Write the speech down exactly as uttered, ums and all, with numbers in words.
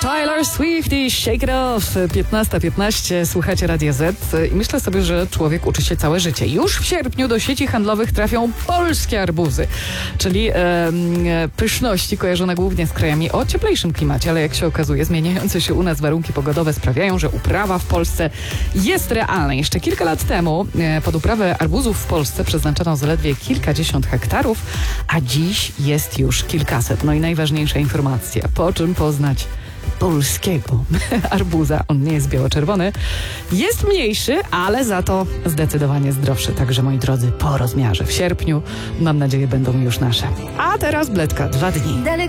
Taylor Swift i Shake It Off. piętnasta piętnaście, słuchacie Radia Z i myślę sobie, że człowiek uczy się całe życie. Już w sierpniu do sieci handlowych trafią polskie arbuzy, czyli e, pyszności kojarzone głównie z krajami o cieplejszym klimacie, ale jak się okazuje, zmieniające się u nas warunki pogodowe sprawiają, że uprawa w Polsce jest realna. Jeszcze kilka lat temu e, pod uprawę arbuzów w Polsce przeznaczano zaledwie kilkadziesiąt hektarów, a dziś jest już kilkaset. No i najważniejsza informacja, po czym poznać polskiego arbuza. On nie jest biało-czerwony. Jest mniejszy, ale za to zdecydowanie zdrowszy. Także, moi drodzy, po rozmiarze w sierpniu, mam nadzieję, będą już nasze. A teraz Bledka, dwa dni.